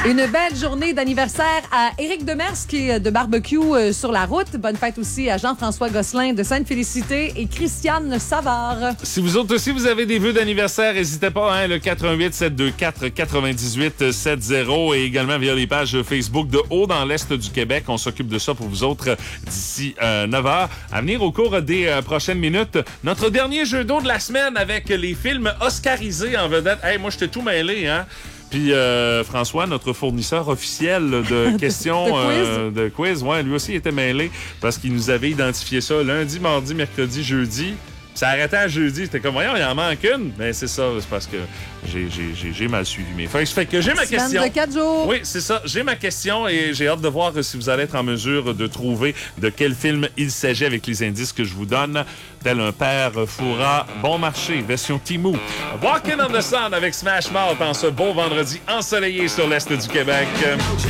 Une belle journée d'anniversaire à Éric Demers qui est de Barbecue sur la route. Bonne fête aussi à Jean-François Gosselin de Sainte-Félicité et Christiane Savard. Si vous autres aussi, vous avez des vœux d'anniversaire, n'hésitez pas, hein, le 418-724-9870 et également via les pages Facebook de Haut dans l'Est du Québec. On s'occupe de ça pour vous autres d'ici 9h. À venir au cours des prochaines minutes, notre dernier jeu d'eau de la semaine avec les films oscarisés en vedette. Hey, moi, j'étais tout mêlé, hein? Puis François, notre fournisseur officiel de questions, de quiz, ouais, lui aussi était mêlé parce qu'il nous avait identifié ça lundi, mardi, mercredi, jeudi. Ça arrêtait à jeudi. C'était comme, voyons, il en manque une. Mais c'est ça, c'est parce que j'ai mal suivi mes feuilles. Fait que j'ai ma question. De 4 jours. Oui, c'est ça. J'ai ma question et j'ai hâte de voir si vous allez être en mesure de trouver de quel film il s'agit avec les indices que je vous donne. Tel un père fourra bon marché, version Timou. Walking on the Sun avec Smash Mouth en ce beau vendredi ensoleillé sur l'Est du Québec.